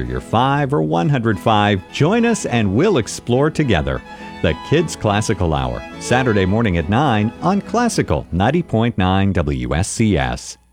you're 5 or 105, join us and we'll explore together. The Kids Classical Hour, Saturday morning at 9 on Classical 90.9 WSCS.